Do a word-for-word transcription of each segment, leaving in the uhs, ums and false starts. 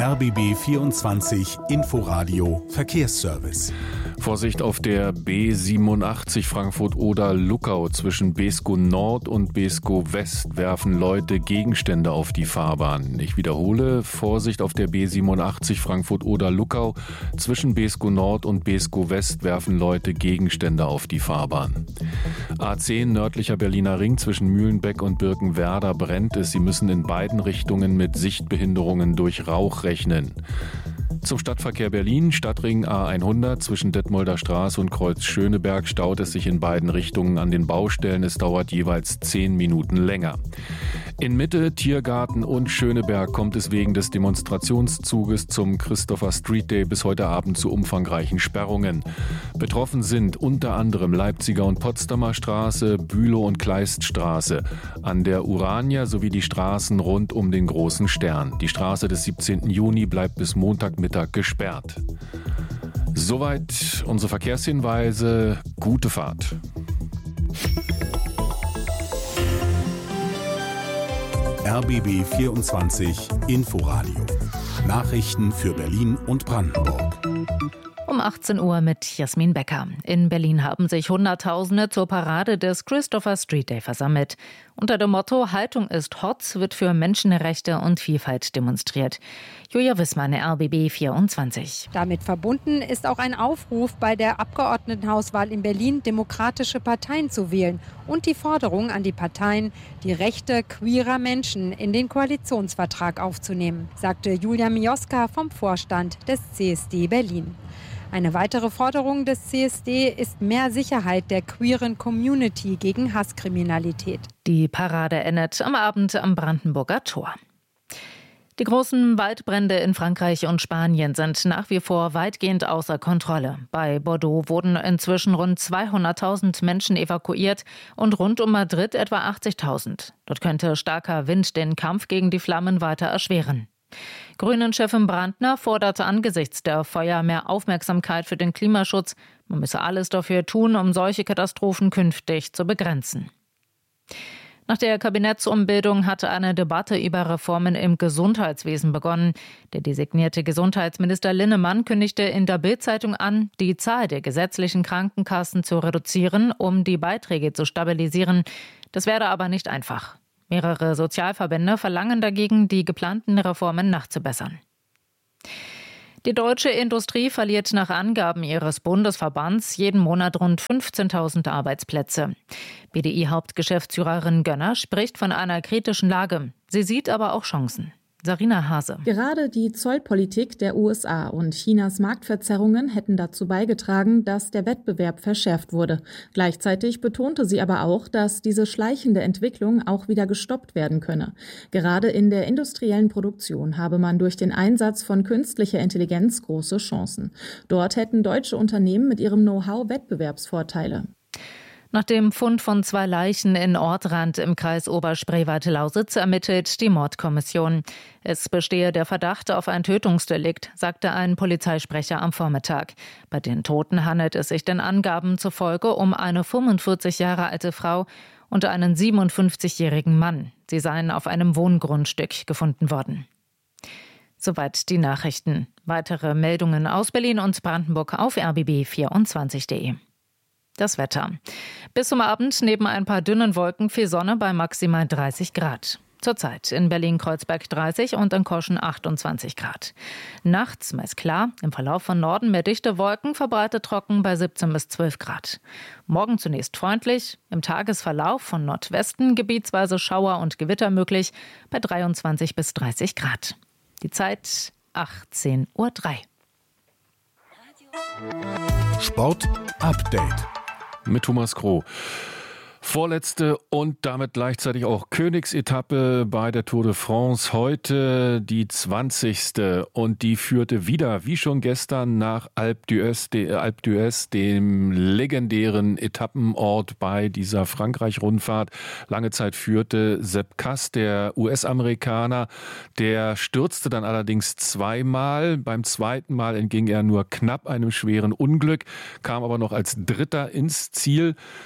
R B B vierundzwanzig Inforadio Verkehrsservice. Vorsicht auf der B siebenundachtzig Frankfurt-Oder-Luckau. Zwischen Beeskow Nord und Beeskow West werfen Leute Gegenstände auf die Fahrbahn. Ich wiederhole, Vorsicht auf der B siebenundachtzig Frankfurt-Oder-Luckau. Zwischen Beeskow Nord und Beeskow West werfen Leute Gegenstände auf die Fahrbahn. A zehn nördlicher Berliner Ring zwischen Mühlenbeck und Birkenwerder brennt es. Sie müssen in beiden Richtungen mit Sichtbehinderungen durch Rauch rechnen. Zum Stadtverkehr Berlin, Stadtring A hundert zwischen Detmolder Straße und Kreuz Schöneberg staut es sich in beiden Richtungen an den Baustellen. Es dauert jeweils zehn Minuten länger. In Mitte, Tiergarten und Schöneberg kommt es wegen des Demonstrationszuges zum Christopher Street Day bis heute Abend zu umfangreichen Sperrungen. Betroffen sind unter anderem Leipziger und Potsdamer Straße, Bülow und Kleiststraße, an der Urania sowie die Straßen rund um den Großen Stern. Die Straße des siebzehnten Juni bleibt bis Montagmittag gesperrt. Soweit unsere Verkehrshinweise. Gute Fahrt. R B B vierundzwanzig Inforadio. Nachrichten für Berlin und Brandenburg. Um achtzehn Uhr mit Jasmin Becker. In Berlin haben sich Hunderttausende zur Parade des Christopher Street Day versammelt. Unter dem Motto Haltung ist Hot wird für Menschenrechte und Vielfalt demonstriert. Julia Wissmann, R B B vierundzwanzig. Damit verbunden ist auch ein Aufruf, bei der Abgeordnetenhauswahl in Berlin demokratische Parteien zu wählen und die Forderung an die Parteien, die Rechte queerer Menschen in den Koalitionsvertrag aufzunehmen, sagte Julia Mioska vom Vorstand des C S D Berlin. Eine weitere Forderung des C S D ist mehr Sicherheit der queeren Community gegen Hasskriminalität. Die Parade endet am Abend am Brandenburger Tor. Die großen Waldbrände in Frankreich und Spanien sind nach wie vor weitgehend außer Kontrolle. Bei Bordeaux wurden inzwischen rund zweihunderttausend Menschen evakuiert und rund um Madrid etwa achtzigtausend. Dort könnte starker Wind den Kampf gegen die Flammen weiter erschweren. Grünen-Chefin Brandner forderte angesichts der Feuer mehr Aufmerksamkeit für den Klimaschutz. Man müsse alles dafür tun, um solche Katastrophen künftig zu begrenzen. Nach der Kabinettsumbildung hatte eine Debatte über Reformen im Gesundheitswesen begonnen. Der designierte Gesundheitsminister Linnemann kündigte in der Bild-Zeitung an, die Zahl der gesetzlichen Krankenkassen zu reduzieren, um die Beiträge zu stabilisieren. Das werde aber nicht einfach. Mehrere Sozialverbände verlangen dagegen, die geplanten Reformen nachzubessern. Die deutsche Industrie verliert nach Angaben ihres Bundesverbands jeden Monat rund fünfzehntausend Arbeitsplätze. B D I-Hauptgeschäftsführerin Gönner spricht von einer kritischen Lage. Sie sieht aber auch Chancen. Sarina Hase. Gerade die Zollpolitik der U S A und Chinas Marktverzerrungen hätten dazu beigetragen, dass der Wettbewerb verschärft wurde. Gleichzeitig betonte sie aber auch, dass diese schleichende Entwicklung auch wieder gestoppt werden könne. Gerade in der industriellen Produktion habe man durch den Einsatz von künstlicher Intelligenz große Chancen. Dort hätten deutsche Unternehmen mit ihrem Know-how Wettbewerbsvorteile. Nach dem Fund von zwei Leichen in Ortrand im Kreis Oberspreewald-Lausitz ermittelt die Mordkommission. Es bestehe der Verdacht auf ein Tötungsdelikt, sagte ein Polizeisprecher am Vormittag. Bei den Toten handelt es sich den Angaben zufolge um eine fünfundvierzig Jahre alte Frau und einen siebenundfünfzigjährigen Mann. Sie seien auf einem Wohngrundstück gefunden worden. Soweit die Nachrichten. Weitere Meldungen aus Berlin und Brandenburg auf r b b vierundzwanzig punkt de. Das Wetter. Bis zum Abend neben ein paar dünnen Wolken viel Sonne bei maximal dreißig Grad. Zurzeit in Berlin-Kreuzberg dreißig und in Koschen achtundzwanzig Grad. Nachts meist klar, im Verlauf von Norden mehr dichte Wolken, verbreitet trocken bei siebzehn bis zwölf Grad. Morgen zunächst freundlich, im Tagesverlauf von Nordwesten gebietsweise Schauer und Gewitter möglich bei dreiundzwanzig bis dreißig Grad. Die Zeit achtzehn Uhr drei. Sport Update mit Thomas Kroh. Vorletzte und damit gleichzeitig auch Königsetappe bei der Tour de France. Heute die zwanzigste und die führte wieder, wie schon gestern, nach Alpe d'Huez, de, Alpe d'Huez, dem legendären Etappenort bei dieser Frankreich-Rundfahrt. Lange Zeit führte Sepp Kuss, der U S-Amerikaner. Der stürzte dann allerdings zweimal. Beim zweiten Mal entging er nur knapp einem schweren Unglück, kam aber noch als Dritter ins Ziel.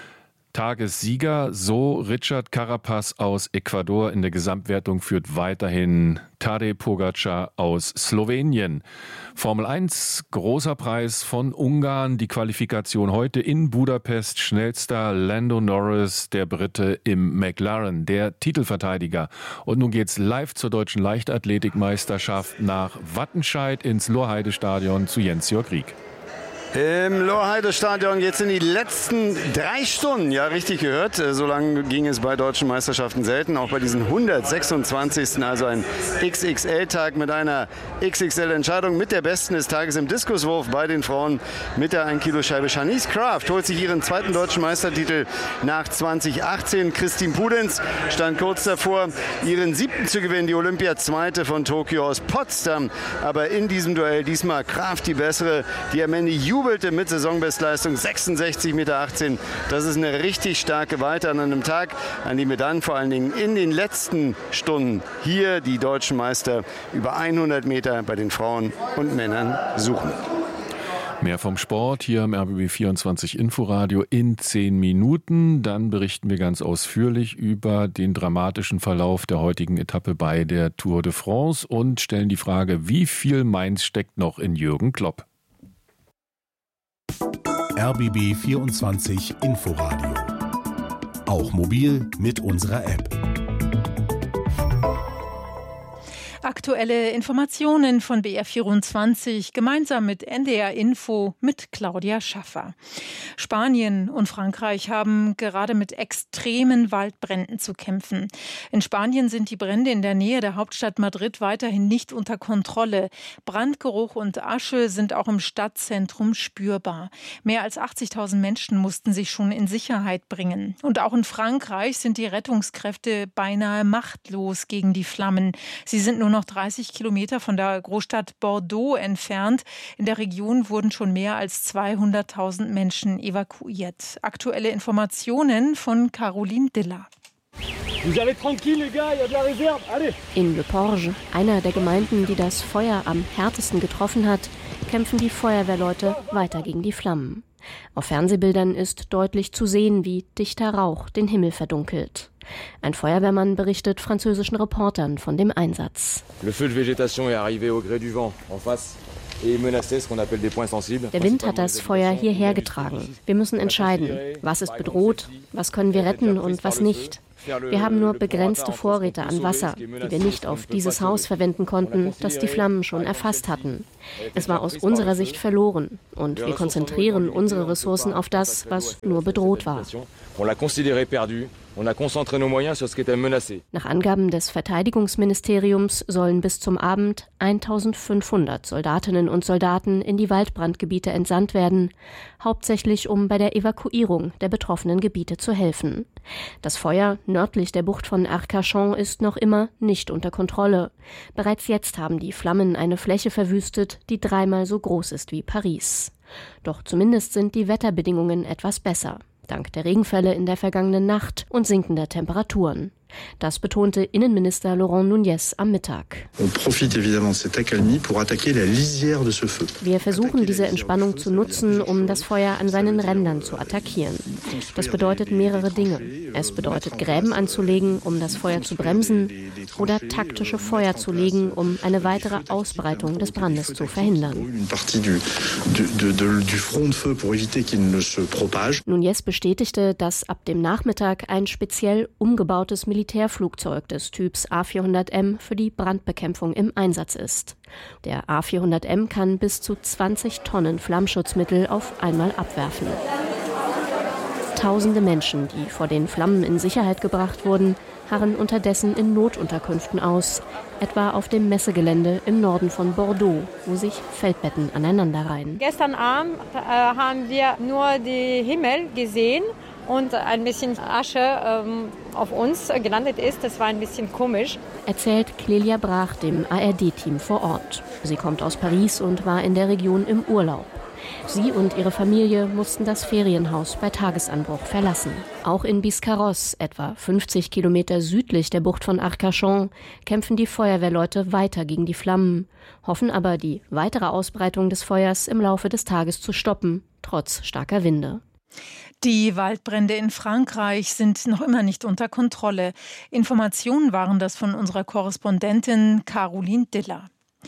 Tagessieger, so Richard Carapaz aus Ecuador. In der Gesamtwertung führt weiterhin Tadej Pogačar aus Slowenien. Formel eins, großer Preis von Ungarn. Die Qualifikation heute in Budapest. Schnellster Lando Norris, der Brite im McLaren, der Titelverteidiger. Und nun geht's live zur deutschen Leichtathletikmeisterschaft nach Wattenscheid ins Lorheide-Stadion zu Jens-Jörg Rieck. Im Lorheide-Stadion jetzt in die letzten drei Stunden, ja richtig gehört, so lange ging es bei deutschen Meisterschaften selten, auch bei diesen hundertsechsundzwanzigsten Also ein X X L-Tag mit einer X X L-Entscheidung, mit der besten des Tages im Diskuswurf bei den Frauen mit der ein Kilo Scheibe. Shanice Kraft holt sich ihren zweiten deutschen Meistertitel nach zweitausendachtzehn. Christine Pudenz stand kurz davor, ihren siebten zu gewinnen, die Olympia-Zweite von Tokio aus Potsdam. Aber in diesem Duell diesmal Kraft die bessere, die am Ende jubelte mit Saisonbestleistung sechsundsechzig Komma achtzehn Meter. Das ist eine richtig starke Weite an einem Tag, an dem wir dann vor allen Dingen in den letzten Stunden hier die deutschen Meister über hundert Meter bei den Frauen und Männern suchen. Mehr vom Sport hier im R B B vierundzwanzig Inforadio in zehn Minuten. Dann berichten wir ganz ausführlich über den dramatischen Verlauf der heutigen Etappe bei der Tour de France und stellen die Frage, wie viel Mainz steckt noch in Jürgen Klopp? R B B vierundzwanzig Inforadio. Auch mobil mit unserer App. Aktuelle Informationen von B R vierundzwanzig gemeinsam mit N D R Info mit Claudia Schaffer. Spanien und Frankreich haben gerade mit extremen Waldbränden zu kämpfen. In Spanien sind die Brände in der Nähe der Hauptstadt Madrid weiterhin nicht unter Kontrolle. Brandgeruch und Asche sind auch im Stadtzentrum spürbar. Mehr als achtzigtausend Menschen mussten sich schon in Sicherheit bringen. Und auch in Frankreich sind die Rettungskräfte beinahe machtlos gegen die Flammen. Sie sind nur noch dreißig Kilometer von der Großstadt Bordeaux entfernt. In der Region wurden schon mehr als zweihunderttausend Menschen evakuiert. Aktuelle Informationen von Caroline Diller. In Le Porge, einer der Gemeinden, die das Feuer am härtesten getroffen hat, kämpfen die Feuerwehrleute weiter gegen die Flammen. Auf Fernsehbildern ist deutlich zu sehen, wie dichter Rauch den Himmel verdunkelt. Ein Feuerwehrmann berichtet französischen Reportern von dem Einsatz. Der Wind hat das Feuer hierher getragen. Wir müssen entscheiden, was ist bedroht, was können wir retten und was nicht. Wir haben nur begrenzte Vorräte an Wasser, die wir nicht auf dieses Haus verwenden konnten, das die Flammen schon erfasst hatten. Es war aus unserer Sicht verloren und wir konzentrieren unsere Ressourcen auf das, was nur bedroht war. Nach Angaben des Verteidigungsministeriums sollen bis zum Abend eintausendfünfhundert Soldatinnen und Soldaten in die Waldbrandgebiete entsandt werden, hauptsächlich um bei der Evakuierung der betroffenen Gebiete zu helfen. Das Feuer nördlich der Bucht von Arcachon ist noch immer nicht unter Kontrolle. Bereits jetzt haben die Flammen eine Fläche verwüstet, die dreimal so groß ist wie Paris. Doch zumindest sind die Wetterbedingungen etwas besser, dank der Regenfälle in der vergangenen Nacht und sinkender Temperaturen. Das betonte Innenminister Laurent Nunez am Mittag. Wir versuchen, diese Entspannung zu nutzen, um das Feuer an seinen Rändern zu attackieren. Das bedeutet mehrere Dinge. Es bedeutet, Gräben anzulegen, um das Feuer zu bremsen, oder taktische Feuer zu legen, um eine weitere Ausbreitung des Brandes zu verhindern. Nunez bestätigte, dass ab dem Nachmittag ein speziell umgebautes Militär Militärflugzeug des Typs A vierhundert M für die Brandbekämpfung im Einsatz ist. Der A vierhundert M kann bis zu zwanzig Tonnen Flammschutzmittel auf einmal abwerfen. Tausende Menschen, die vor den Flammen in Sicherheit gebracht wurden, harren unterdessen in Notunterkünften aus, etwa auf dem Messegelände im Norden von Bordeaux, wo sich Feldbetten aneinanderreihen. Gestern Abend äh, haben wir nur den Himmel gesehen und ein bisschen Asche ähm, auf uns gelandet ist. Das war ein bisschen komisch. Erzählt Clélia Brach dem A R D-Team vor Ort. Sie kommt aus Paris und war in der Region im Urlaub. Sie und ihre Familie mussten das Ferienhaus bei Tagesanbruch verlassen. Auch in Biscarrosse, etwa fünfzig Kilometer südlich der Bucht von Arcachon, kämpfen die Feuerwehrleute weiter gegen die Flammen, hoffen aber, die weitere Ausbreitung des Feuers im Laufe des Tages zu stoppen, trotz starker Winde. Die Waldbrände in Frankreich sind noch immer nicht unter Kontrolle. Informationen waren das von unserer Korrespondentin Caroline Diller.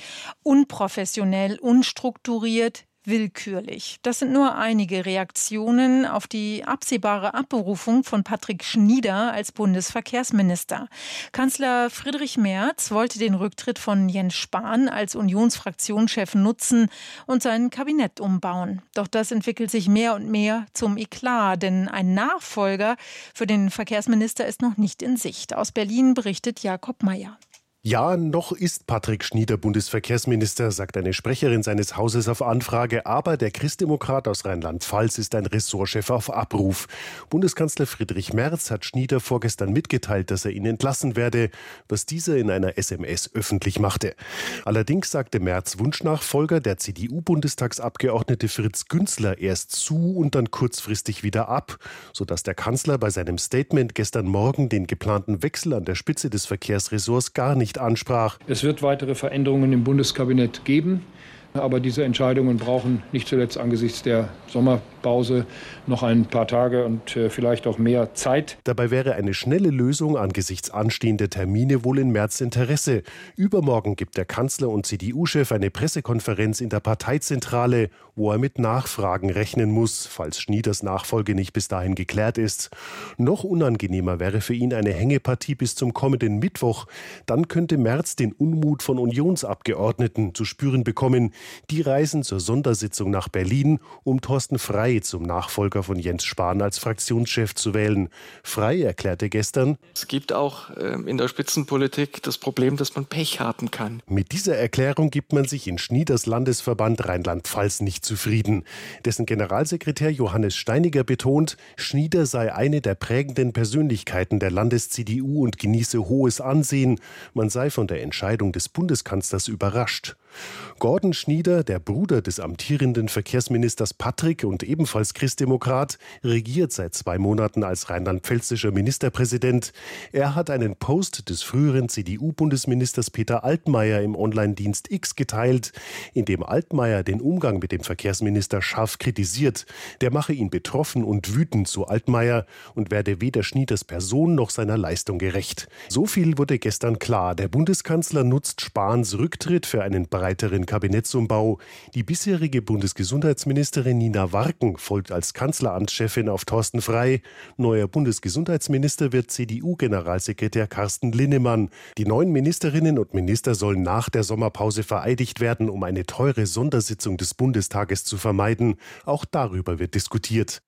Unprofessionell, unstrukturiert, willkürlich. Das sind nur einige Reaktionen auf die absehbare Abberufung von Patrick Schnieder als Bundesverkehrsminister. Kanzler Friedrich Merz wollte den Rücktritt von Jens Spahn als Unionsfraktionschef nutzen und sein Kabinett umbauen. Doch das entwickelt sich mehr und mehr zum Eklat, denn ein Nachfolger für den Verkehrsminister ist noch nicht in Sicht. Aus Berlin berichtet Jakob Mayer. Ja, noch ist Patrick Schnieder Bundesverkehrsminister, sagt eine Sprecherin seines Hauses auf Anfrage. Aber der Christdemokrat aus Rheinland-Pfalz ist ein Ressortchef auf Abruf. Bundeskanzler Friedrich Merz hat Schnieder vorgestern mitgeteilt, dass er ihn entlassen werde, was dieser in einer S M S öffentlich machte. Allerdings sagte Merz Wunschnachfolger, der C D U-Bundestagsabgeordnete Fritz Günzler, erst zu und dann kurzfristig wieder ab, sodass der Kanzler bei seinem Statement gestern Morgen den geplanten Wechsel an der Spitze des Verkehrsressorts gar nicht ansprach. Es wird weitere Veränderungen im Bundeskabinett geben, aber diese Entscheidungen brauchen nicht zuletzt angesichts der Sommerpause noch ein paar Tage und äh, vielleicht auch mehr Zeit. Dabei wäre eine schnelle Lösung angesichts anstehender Termine wohl in Merz Interesse. Übermorgen gibt der Kanzler und C D U-Chef eine Pressekonferenz in der Parteizentrale, wo er mit Nachfragen rechnen muss, falls Schnieders Nachfolge nicht bis dahin geklärt ist. Noch unangenehmer wäre für ihn eine Hängepartie bis zum kommenden Mittwoch. Dann könnte Merz den Unmut von Unionsabgeordneten zu spüren bekommen. Die reisen zur Sondersitzung nach Berlin, um Thorsten Frey zum Nachfolger von Jens Spahn als Fraktionschef zu wählen. Frey erklärte gestern: Es gibt auch äh, in der Spitzenpolitik das Problem, dass man Pech haben kann. Mit dieser Erklärung gibt man sich in Schnieders Landesverband Rheinland-Pfalz nicht zufrieden. Dessen Generalsekretär Johannes Steiniger betont, Schnieder sei eine der prägenden Persönlichkeiten der Landes-C D U und genieße hohes Ansehen. Man sei von der Entscheidung des Bundeskanzlers überrascht. Gordon Schnieder, der Bruder des amtierenden Verkehrsministers Patrick und ebenfalls Christdemokrat, regiert seit zwei Monaten als rheinland-pfälzischer Ministerpräsident. Er hat einen Post des früheren C D U-Bundesministers Peter Altmaier im Online-Dienst X geteilt, in dem Altmaier den Umgang mit dem Verkehrsminister scharf kritisiert. Der mache ihn betroffen und wütend, so Altmaier, und werde weder Schnieders Person noch seiner Leistung gerecht. So viel wurde gestern klar. Der Bundeskanzler nutzt Spahns Rücktritt für einen breiteren Kabinettsumbau. Die bisherige Bundesgesundheitsministerin Nina Warken folgt als Kanzleramtschefin auf Thorsten Frey. Neuer Bundesgesundheitsminister wird C D U-Generalsekretär Carsten Linnemann. Die neuen Ministerinnen und Minister sollen nach der Sommerpause vereidigt werden, um eine teure Sondersitzung des Bundestages zu vermeiden. Auch darüber wird diskutiert.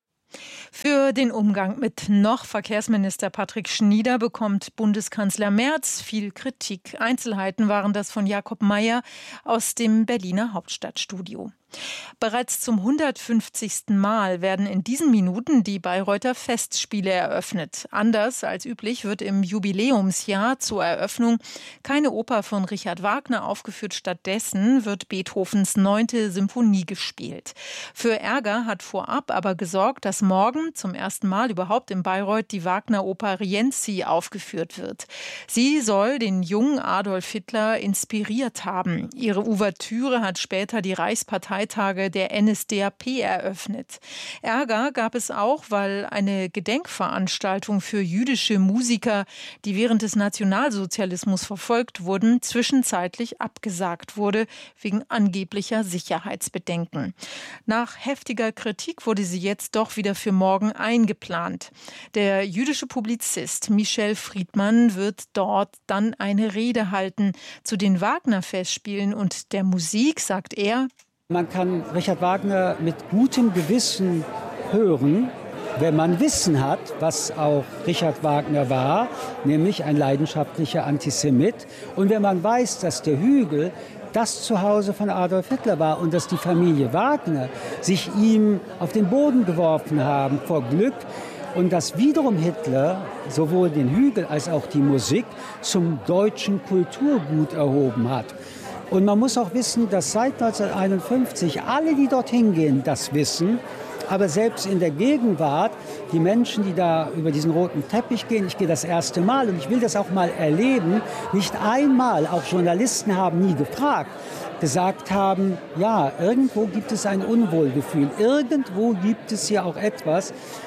Für den Umgang mit noch Verkehrsminister Patrick Schnieder bekommt Bundeskanzler Merz viel Kritik. Einzelheiten waren das von Jakob Mayer aus dem Berliner Hauptstadtstudio. Bereits zum hundertfünfzigsten Mal werden in diesen Minuten die Bayreuther Festspiele eröffnet. Anders als üblich wird im Jubiläumsjahr zur Eröffnung keine Oper von Richard Wagner aufgeführt. Stattdessen wird Beethovens neunte Symphonie gespielt. Für Ärger hat vorab aber gesorgt, dass morgen zum ersten Mal überhaupt in Bayreuth die Wagner-Oper Rienzi aufgeführt wird. Sie soll den jungen Adolf Hitler inspiriert haben. Ihre Ouvertüre hat später die Reichspartei Tage der N S D A P eröffnet. Ärger gab es auch, weil eine Gedenkveranstaltung für jüdische Musiker, die während des Nationalsozialismus verfolgt wurden, zwischenzeitlich abgesagt wurde, wegen angeblicher Sicherheitsbedenken. Nach heftiger Kritik wurde sie jetzt doch wieder für morgen eingeplant. Der jüdische Publizist Michel Friedmann wird dort dann eine Rede halten. Zu den Wagner-Festspielen und der Musik sagt er: Man kann Richard Wagner mit gutem Gewissen hören, wenn man Wissen hat, was auch Richard Wagner war, nämlich ein leidenschaftlicher Antisemit. Und wenn man weiß, dass der Hügel das Zuhause von Adolf Hitler war und dass die Familie Wagner sich ihm auf den Boden geworfen haben vor Glück und dass wiederum Hitler sowohl den Hügel als auch die Musik zum deutschen Kulturgut erhoben hat. Und man muss auch wissen, dass seit neunzehnhunderteinundfünfzig alle, die dorthin gehen, das wissen. Aber selbst in der Gegenwart, die Menschen, die da über diesen roten Teppich gehen, ich gehe das erste Mal und ich will das auch mal erleben, nicht einmal, auch Journalisten haben nie gefragt, gesagt haben, ja, irgendwo gibt es ein Unwohlgefühl, irgendwo gibt es hier auch etwas,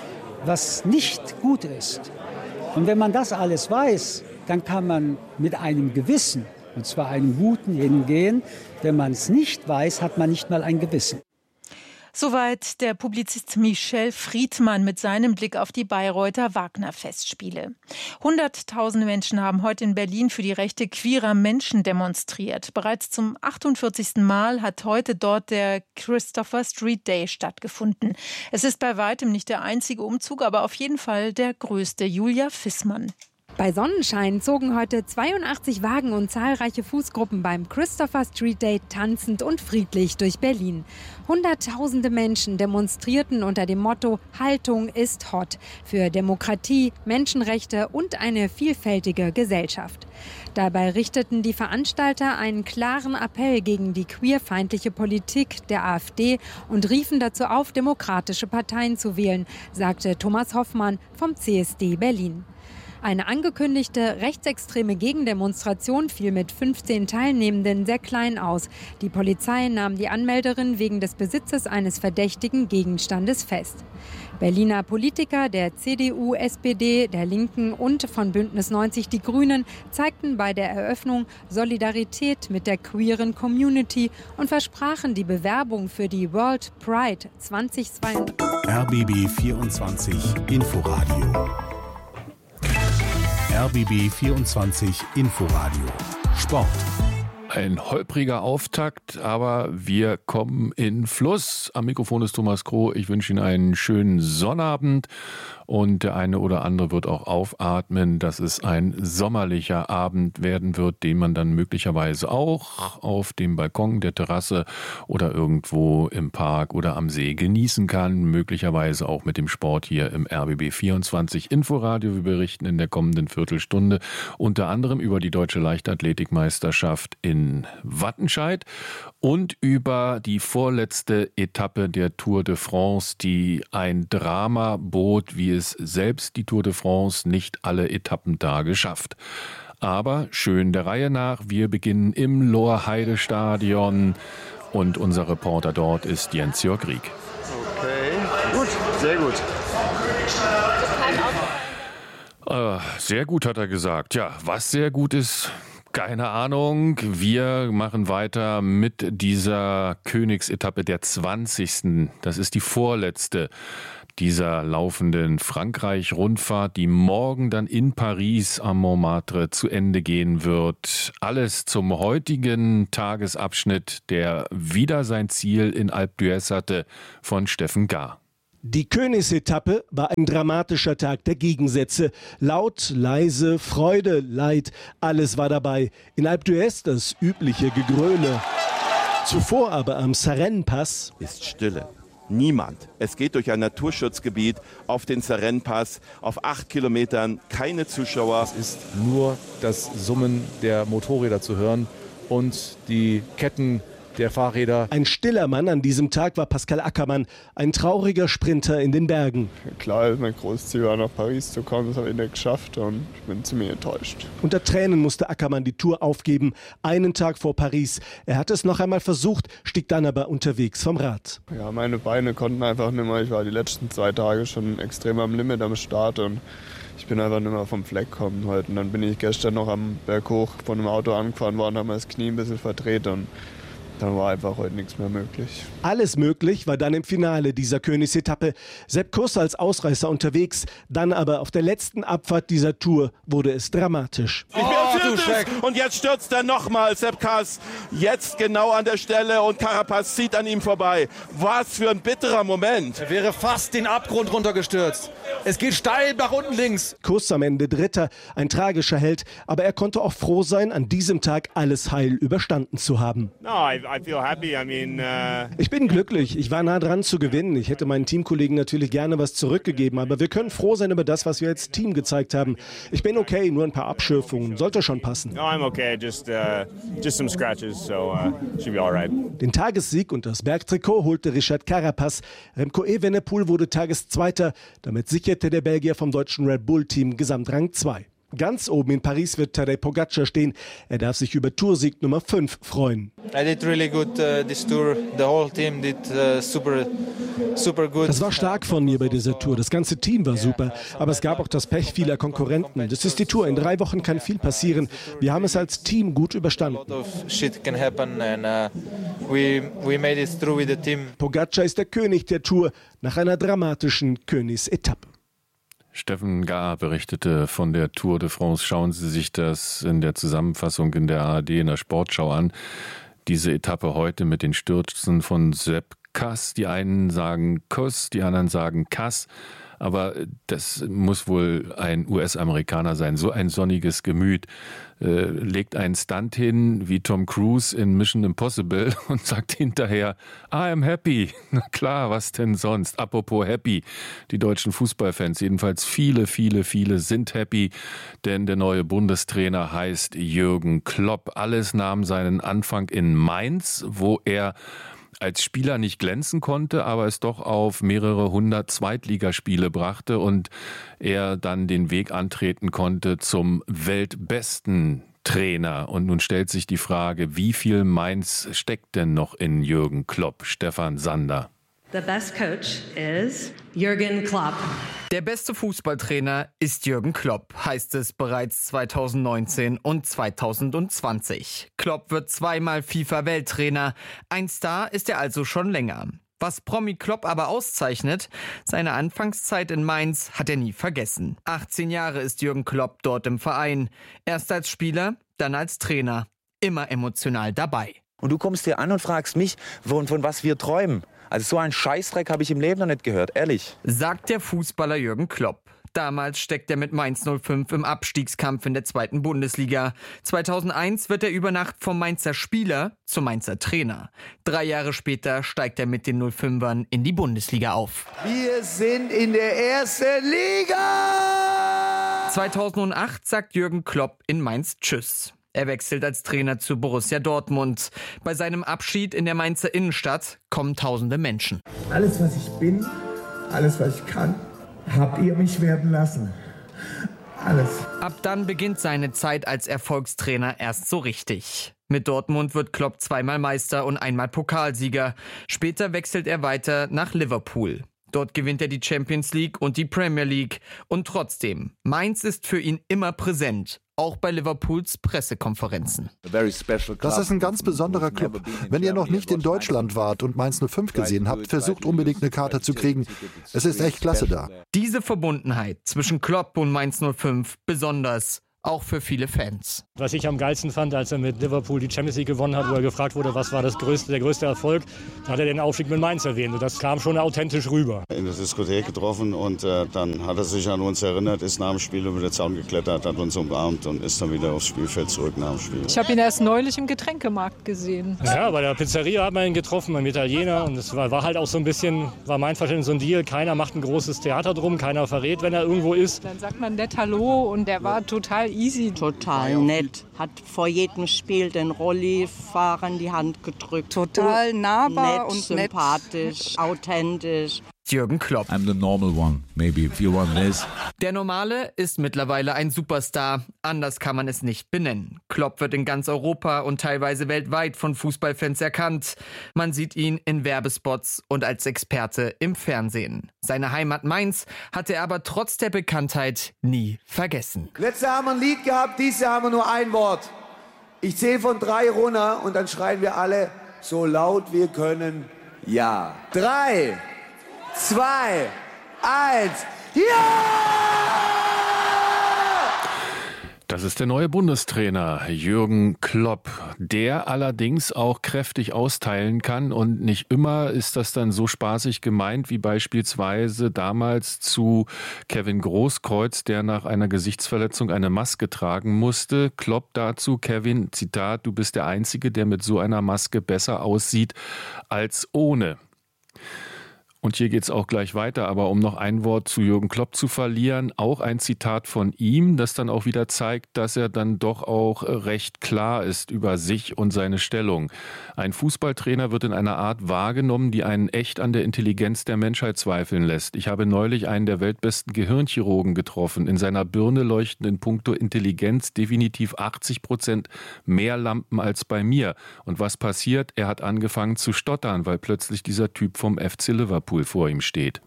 was nicht gut ist. Und wenn man das alles weiß, dann kann man mit einem Gewissen, und zwar einem guten, hingehen. Wenn man es nicht weiß, hat man nicht mal ein Gewissen. Soweit der Publizist Michel Friedmann mit seinem Blick auf die Bayreuther Wagner-Festspiele. Hunderttausende Menschen haben heute in Berlin für die Rechte queerer Menschen demonstriert. Bereits zum achtundvierzigsten Mal hat heute dort der Christopher Street Day stattgefunden. Es ist bei weitem nicht der einzige Umzug, aber auf jeden Fall der größte. Julia Fissmann. Bei Sonnenschein zogen heute zweiundachtzig Wagen und zahlreiche Fußgruppen beim Christopher Street Day tanzend und friedlich durch Berlin. Hunderttausende Menschen demonstrierten unter dem Motto Haltung ist hot für Demokratie, Menschenrechte und eine vielfältige Gesellschaft. Dabei richteten die Veranstalter einen klaren Appell gegen die queerfeindliche Politik der AfD und riefen dazu auf, demokratische Parteien zu wählen, sagte Thomas Hoffmann vom C S D Berlin. Eine angekündigte rechtsextreme Gegendemonstration fiel mit fünfzehn Teilnehmenden sehr klein aus. Die Polizei nahm die Anmelderin wegen des Besitzes eines verdächtigen Gegenstandes fest. Berliner Politiker der C D U, S P D, der Linken und von Bündnis neunzig Die Grünen zeigten bei der Eröffnung Solidarität mit der queeren Community und versprachen die Bewerbung für die World Pride zweitausendzweiundzwanzig. R B B vierundzwanzig Inforadio. R B B vierundzwanzig Inforadio. Sport. Ein holpriger Auftakt, aber wir kommen in Fluss. Am Mikrofon ist Thomas Kroh. Ich wünsche Ihnen einen schönen Sonnabend. Und der eine oder andere wird auch aufatmen, dass es ein sommerlicher Abend werden wird, den man dann möglicherweise auch auf dem Balkon, der Terrasse oder irgendwo im Park oder am See genießen kann. Möglicherweise auch mit dem Sport hier im R B B vierundzwanzig Inforadio. Wir berichten in der kommenden Viertelstunde unter anderem über die Deutsche Leichtathletikmeisterschaft in Wattenscheid und über die vorletzte Etappe der Tour de France, die ein Drama bot, wie es selbst die Tour de France nicht alle Etappentage schafft. Aber schön der Reihe nach, wir beginnen im Lorheide-Stadion und unser Reporter dort ist Jens-Jörg Rieck. Okay, gut, sehr gut. Äh, sehr gut, hat er gesagt. Ja, was sehr gut ist, keine Ahnung. Wir machen weiter mit dieser Königsetappe der zwanzigsten. Das ist die vorletzte dieser laufenden Frankreich-Rundfahrt, die morgen dann in Paris am Montmartre zu Ende gehen wird. Alles zum heutigen Tagesabschnitt, der wieder sein Ziel in Alpe d'Huez hatte, von Steffen Gahr. Die Königsetappe war ein dramatischer Tag der Gegensätze. Laut, leise, Freude, Leid, alles war dabei. In Alpe d'Huez das übliche Gegröle. Zuvor aber am Sarenne-Pass ist Stille. Niemand. Es geht durch ein Naturschutzgebiet auf den Sarenne-Pass, auf acht Kilometern, keine Zuschauer. Es ist nur das Summen der Motorräder zu hören und die Ketten der Fahrräder. Ein stiller Mann an diesem Tag war Pascal Ackermann, ein trauriger Sprinter in den Bergen. Klar, mein großes Ziel war, nach Paris zu kommen, das habe ich nicht geschafft und ich bin ziemlich enttäuscht. Unter Tränen musste Ackermann die Tour aufgeben, einen Tag vor Paris. Er hatte es noch einmal versucht, stieg dann aber unterwegs vom Rad. Ja, meine Beine konnten einfach nicht mehr. Ich war die letzten zwei Tage schon extrem am Limit am Start und ich bin einfach nicht mehr vom Fleck gekommen heute. Und dann bin ich gestern noch am Berg hoch von einem Auto angefahren worden, habe mir das Knie ein bisschen verdreht und dann war einfach heute nichts mehr möglich. Alles möglich war dann im Finale dieser Königsetappe. Sepp Kuss als Ausreißer unterwegs, dann aber auf der letzten Abfahrt dieser Tour wurde es dramatisch. Oh, du Schreck. Und jetzt stürzt er nochmal, Sepp Kuss. Jetzt genau an der Stelle und Carapaz zieht an ihm vorbei. Was für ein bitterer Moment. Er wäre fast den Abgrund runtergestürzt. Es geht steil nach unten links. Kuss am Ende Dritter, ein tragischer Held, aber er konnte auch froh sein, an diesem Tag alles heil überstanden zu haben. No, I, I feel happy. I mean, uh... Ich bin glücklich. Ich war nah dran zu gewinnen. Ich hätte meinen Teamkollegen natürlich gerne was zurückgegeben, aber wir können froh sein über das, was wir als Team gezeigt haben. Ich bin okay, nur ein paar Abschürfungen. Sollte schon passen. No, I'm okay. Just, uh, just some scratches, so uh, should be all right. Den Tagessieg und das Bergtrikot holte Richard Carapaz. Remco Evenepoel wurde Tageszweiter. Damit sicherte der Belgier vom deutschen Red Bull-Team Gesamtrang zwei. Ganz oben in Paris wird Tadej Pogacar stehen. Er darf sich über Toursieg Nummer fünf freuen. I did really good uh, this tour. The whole team did uh, super, super good. Das war stark von mir bei dieser Tour. Das ganze Team war super. Aber es gab auch das Pech vieler Konkurrenten. Das ist die Tour. In drei Wochen kann viel passieren. Wir haben es als Team gut überstanden. A lot of shit can happen and uh, we we made it through with the team. Pogačar ist der König der Tour nach einer dramatischen Königsetappe. Steffen Gahr berichtete von der Tour de France. Schauen Sie sich das in der Zusammenfassung in der A R D in der Sportschau an. Diese Etappe heute mit den Stürzen von Sepp Kuss. Die einen sagen Kuss, die anderen sagen Kass. Aber das muss wohl ein U S-Amerikaner sein. So ein sonniges Gemüt. Äh, legt einen Stunt hin wie Tom Cruise in Mission Impossible und sagt hinterher, I am happy. Na klar, was denn sonst? Apropos happy. Die deutschen Fußballfans, jedenfalls viele, viele, viele sind happy, denn der neue Bundestrainer heißt Jürgen Klopp. Alles nahm seinen Anfang in Mainz, wo er als Spieler nicht glänzen konnte, aber es doch auf mehrere hundert Zweitligaspiele brachte und er dann den Weg antreten konnte zum weltbesten Trainer. Und nun stellt sich die Frage, wie viel Mainz steckt denn noch in Jürgen Klopp? Stefan Sander. The best coach is Jürgen Klopp. Der beste Fußballtrainer ist Jürgen Klopp, heißt es bereits zweitausendneunzehn und zweitausendzwanzig. Klopp wird zweimal FIFA-Welttrainer. Ein Star ist er also schon länger. Was Promi Klopp aber auszeichnet, seine Anfangszeit in Mainz hat er nie vergessen. achtzehn Jahre ist Jürgen Klopp dort im Verein. Erst als Spieler, dann als Trainer. Immer emotional dabei. Und du kommst hier an und fragst mich, von, von was wir träumen. Also so einen Scheißdreck habe ich im Leben noch nicht gehört, ehrlich. Sagt der Fußballer Jürgen Klopp. Damals steckt er mit Mainz null fünf im Abstiegskampf in der zweiten Bundesliga. zweitausendeins wird er über Nacht vom Mainzer Spieler zum Mainzer Trainer. Drei Jahre später steigt er mit den null fünfern in die Bundesliga auf. Wir sind in der ersten Liga! zweitausendacht sagt Jürgen Klopp in Mainz Tschüss. Er wechselt als Trainer zu Borussia Dortmund. Bei seinem Abschied in der Mainzer Innenstadt kommen tausende Menschen. Alles, was ich bin, alles, was ich kann, habt ihr mich werden lassen. Alles. Ab dann beginnt seine Zeit als Erfolgstrainer erst so richtig. Mit Dortmund wird Klopp zweimal Meister und einmal Pokalsieger. Später wechselt er weiter nach Liverpool. Dort gewinnt er die Champions League und die Premier League. Und trotzdem, Mainz ist für ihn immer präsent. Auch bei Liverpools Pressekonferenzen. Das ist ein ganz besonderer Club. Wenn ihr noch nicht in Deutschland wart und Mainz null fünf gesehen habt, versucht unbedingt eine Karte zu kriegen. Es ist echt klasse da. Diese Verbundenheit zwischen Klopp und Mainz null fünf besonders. Auch für viele Fans. Was ich am geilsten fand, als er mit Liverpool die Champions League gewonnen hat, wo er gefragt wurde, was war das größte, der größte Erfolg, da hat er den Aufstieg mit Mainz erwähnt. Und das kam schon authentisch rüber. In der Diskothek getroffen und äh, dann hat er sich an uns erinnert, ist nach dem Spiel über den Zaun geklettert, hat uns umarmt und ist dann wieder aufs Spielfeld zurück nach dem Spiel. Ich habe ihn erst neulich im Getränkemarkt gesehen. Ja, bei der Pizzeria hat man ihn getroffen, beim Italiener. Und es war, war halt auch so ein bisschen, war mein Verständnis so ein Deal. Keiner macht ein großes Theater drum, keiner verrät, wenn er irgendwo ist. Dann sagt man nett Hallo und der war total easy. Total nett. Hat vor jedem Spiel den Rollifahrern die Hand gedrückt. Total nahbar nett, und sympathisch, nett. Authentisch. Jürgen Klopp. I'm the normal one, maybe if you want this. Der Normale ist mittlerweile ein Superstar. Anders kann man es nicht benennen. Klopp wird in ganz Europa und teilweise weltweit von Fußballfans erkannt. Man sieht ihn in Werbespots und als Experte im Fernsehen. Seine Heimat Mainz hat er aber trotz der Bekanntheit nie vergessen. Letztes Jahr haben wir ein Lied gehabt, dieses Jahr haben wir nur ein Wort. Ich zähle von drei runter und dann schreien wir alle so laut wir können ja. Drei. Zwei, eins, ja! Das ist der neue Bundestrainer Jürgen Klopp, der allerdings auch kräftig austeilen kann und nicht immer ist das dann so spaßig gemeint wie beispielsweise damals zu Kevin Großkreuz, der nach einer Gesichtsverletzung eine Maske tragen musste. Klopp dazu, Kevin, Zitat, du bist der Einzige, der mit so einer Maske besser aussieht als ohne. Und hier geht es auch gleich weiter, aber um noch ein Wort zu Jürgen Klopp zu verlieren, auch ein Zitat von ihm, das dann auch wieder zeigt, dass er dann doch auch recht klar ist über sich und seine Stellung. Ein Fußballtrainer wird in einer Art wahrgenommen, die einen echt an der Intelligenz der Menschheit zweifeln lässt. Ich habe neulich einen der weltbesten Gehirnchirurgen getroffen. In seiner Birne leuchten in puncto Intelligenz definitiv achtzig Prozent mehr Lampen als bei mir. Und was passiert? Er hat angefangen zu stottern, weil plötzlich dieser Typ vom F C Liverpool vor ihm steht.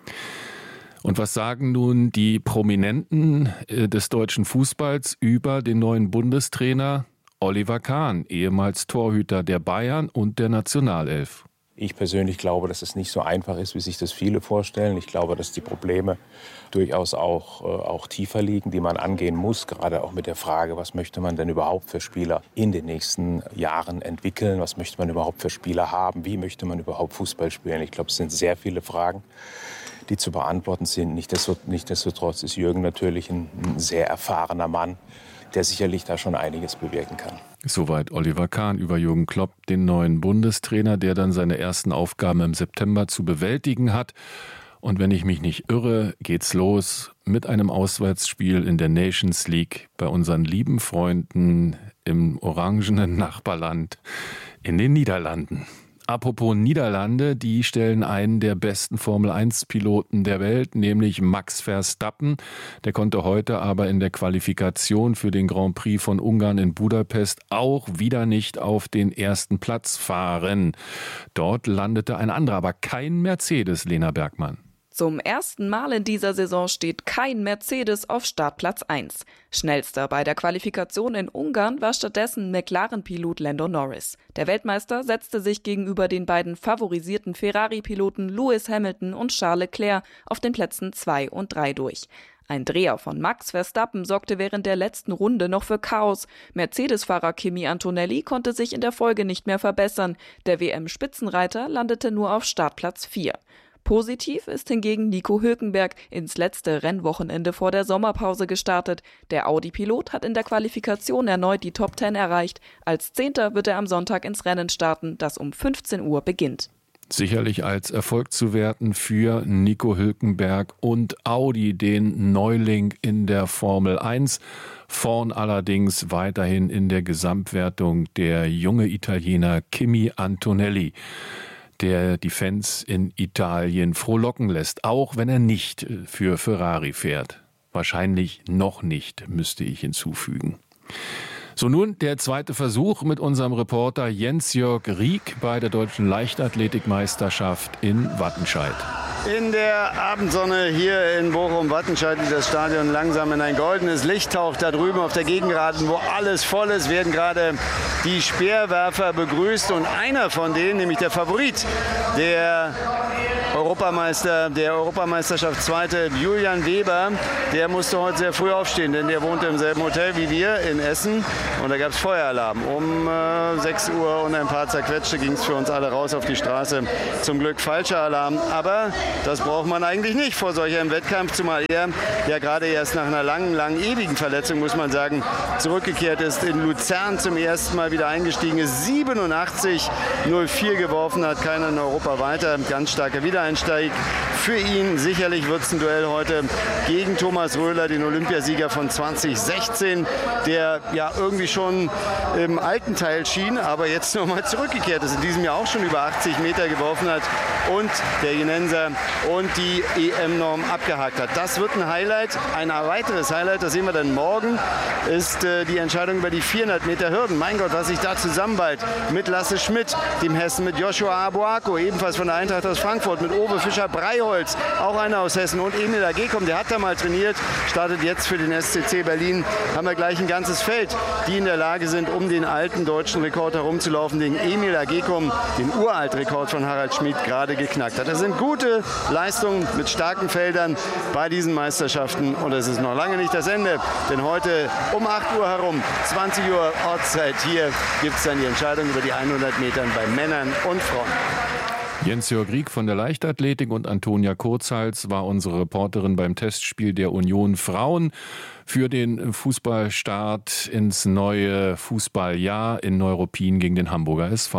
Und was sagen nun die Prominenten des deutschen Fußballs über den neuen Bundestrainer Oliver Kahn, ehemals Torhüter der Bayern und der Nationalelf? Ich persönlich glaube, dass es nicht so einfach ist, wie sich das viele vorstellen. Ich glaube, dass die Probleme durchaus auch, äh, auch tiefer liegen, die man angehen muss. Gerade auch mit der Frage, was möchte man denn überhaupt für Spieler in den nächsten Jahren entwickeln? Was möchte man überhaupt für Spieler haben? Wie möchte man überhaupt Fußball spielen? Ich glaube, es sind sehr viele Fragen, die zu beantworten sind. Nichtsdestotrotz ist Jürgen natürlich ein, ein sehr erfahrener Mann, der sicherlich da schon einiges bewirken kann. Soweit Oliver Kahn über Jürgen Klopp, den neuen Bundestrainer, der dann seine ersten Aufgaben im September zu bewältigen hat. Und wenn ich mich nicht irre, geht's los mit einem Auswärtsspiel in der Nations League bei unseren lieben Freunden im orangenen Nachbarland in den Niederlanden. Apropos Niederlande, die stellen einen der besten Formel eins Piloten der Welt, nämlich Max Verstappen. Der konnte heute aber in der Qualifikation für den Grand Prix von Ungarn in Budapest auch wieder nicht auf den ersten Platz fahren. Dort landete ein anderer, aber kein Mercedes, Lena Bergmann. Zum ersten Mal in dieser Saison steht kein Mercedes auf Startplatz eins. Schnellster bei der Qualifikation in Ungarn war stattdessen McLaren-Pilot Lando Norris. Der Weltmeister setzte sich gegenüber den beiden favorisierten Ferrari-Piloten Lewis Hamilton und Charles Leclerc auf den Plätzen zwei und drei durch. Ein Dreher von Max Verstappen sorgte während der letzten Runde noch für Chaos. Mercedes-Fahrer Kimi Antonelli konnte sich in der Folge nicht mehr verbessern. Der W M-Spitzenreiter landete nur auf Startplatz vier. Positiv ist hingegen Nico Hülkenberg ins letzte Rennwochenende vor der Sommerpause gestartet. Der Audi-Pilot hat in der Qualifikation erneut die Top Ten erreicht. Als Zehnter wird er am Sonntag ins Rennen starten, das um fünfzehn Uhr beginnt. Sicherlich als Erfolg zu werten für Nico Hülkenberg und Audi, den Neuling in der Formel eins. Vorn allerdings weiterhin in der Gesamtwertung der junge Italiener Kimi Antonelli, der die Fans in Italien frohlocken lässt, auch wenn er nicht für Ferrari fährt. Wahrscheinlich noch nicht, müsste ich hinzufügen. So, nun der zweite Versuch mit unserem Reporter Jens-Jörg Rieck bei der Deutschen Leichtathletikmeisterschaft in Wattenscheid. In der Abendsonne hier in Bochum-Wattenscheid, wie das Stadion langsam in ein goldenes Licht taucht. Da drüben auf der Gegengraden, wo alles voll ist, werden gerade die Speerwerfer begrüßt. Und einer von denen, nämlich der Favorit, der Europameister, der Europameisterschaft Zweite, Julian Weber, der musste heute sehr früh aufstehen, denn der wohnte im selben Hotel wie wir in Essen. Und da gab es Feueralarm. Um äh, sechs Uhr und ein paar zerquetschte ging es für uns alle raus auf die Straße. Zum Glück falscher Alarm. Aber das braucht man eigentlich nicht vor solch einem Wettkampf, zumal er ja gerade erst nach einer langen, langen, ewigen Verletzung, muss man sagen, zurückgekehrt ist. In Luzern zum ersten Mal wieder eingestiegen ist. siebenundachtzig null vier geworfen hat, keiner in Europa weiter. Ganz starker Wiedereinstieg für ihn. Sicherlich wird es ein Duell heute gegen Thomas Röhler, den Olympiasieger von zwanzig sechzehn, der ja irgendwie schon im alten Teil schien, aber jetzt nochmal zurückgekehrt ist. In diesem Jahr auch schon über achtzig Meter geworfen hat und der Jenenser und die E M-Norm abgehakt hat. Das wird ein Highlight. Ein weiteres Highlight, das sehen wir dann morgen, ist äh, die Entscheidung über die vierhundert Meter Hürden. Mein Gott, was sich da zusammenballt mit Lasse Schmidt, dem Hessen, mit Joshua Abuako, ebenfalls von der Eintracht aus Frankfurt, mit Owe Fischer-Breiholz, auch einer aus Hessen, und Emil Agekom, der hat da mal trainiert, startet jetzt für den S C C Berlin. Haben wir gleich ein ganzes Feld, die in der Lage sind, um den alten deutschen Rekord herumzulaufen, den Emil Agekom, den Uraltrekord von Harald Schmid, gerade geknackt hat. Das sind gute Leistungen mit starken Feldern bei diesen Meisterschaften, und es ist noch lange nicht das Ende, denn heute um acht Uhr herum, zwanzig Uhr Ortszeit, hier gibt es dann die Entscheidung über die hundert Metern bei Männern und Frauen. Jens-Jörg Rieck von der Leichtathletik und Antonia Kurzhals war unsere Reporterin beim Testspiel der Union Frauen für den Fußballstart ins neue Fußballjahr in Neuruppin gegen den Hamburger S V.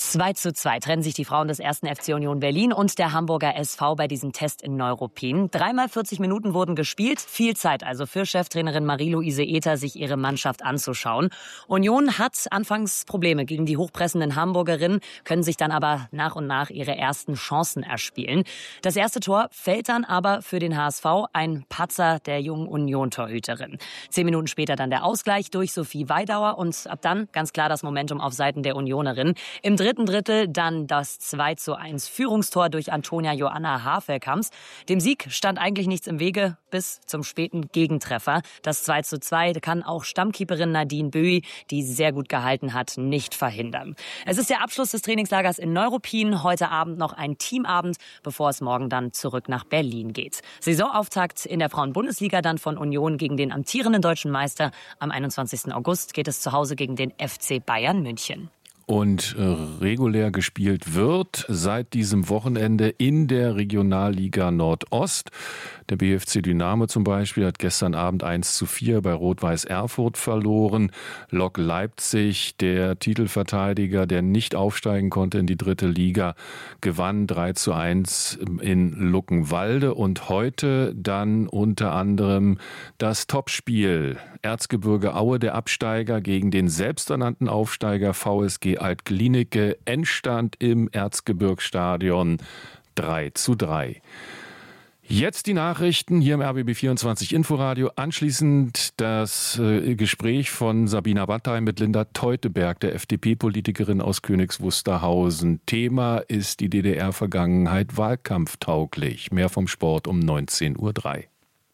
zwei zu zwei trennen sich die Frauen des ersten F C Union Berlin und der Hamburger S V bei diesem Test in Neuruppin. Dreimal vierzig Minuten wurden gespielt. Viel Zeit also für Cheftrainerin Marie-Louise Ether, sich ihre Mannschaft anzuschauen. Union hat anfangs Probleme gegen die hochpressenden Hamburgerinnen, können sich dann aber nach und nach ihre ersten Chancen erspielen. Das erste Tor fällt dann aber für den H S V, ein Patzer der jungen Union-Torhüterin. Zehn Minuten später dann der Ausgleich durch Sophie Weidauer und ab dann ganz klar das Momentum auf Seiten der Unionerin. Im dritten Drittel dann das zwei zu eins Führungstor durch Antonia Joanna Havelkamps. Dem Sieg stand eigentlich nichts im Wege bis zum späten Gegentreffer. Das zwei zu zwei kann auch Stammkeeperin Nadine Böi, die sehr gut gehalten hat, nicht verhindern. Es ist der Abschluss des Trainingslagers in Neuruppin. Heute Abend noch ein Teamabend, bevor es morgen dann zurück nach Berlin geht. Saisonauftakt in der Frauen-Bundesliga dann von Union gegen den amtierenden deutschen Meister. Am einundzwanzigsten August geht es zu Hause gegen den F C Bayern München. Und äh, regulär gespielt wird seit diesem Wochenende in der Regionalliga Nordost. Der B F C Dynamo zum Beispiel hat gestern Abend eins zu vier bei Rot-Weiß Erfurt verloren. Lok Leipzig, der Titelverteidiger, der nicht aufsteigen konnte in die dritte Liga, gewann drei zu eins in Luckenwalde. Und heute dann unter anderem das Topspiel. Erzgebirge Aue, der Absteiger, gegen den selbsternannten Aufsteiger V S G Alt-Glienicke. Endstand im Erzgebirgsstadion drei zu drei. Jetzt die Nachrichten hier im R B B vierundzwanzig Inforadio. Anschließend das äh, Gespräch von Sabina Battheim mit Linda Teuteberg, der F D P-Politikerin aus Königs Wusterhausen. Thema ist die D D R-Vergangenheit wahlkampftauglich. Mehr vom Sport um neunzehn Uhr drei.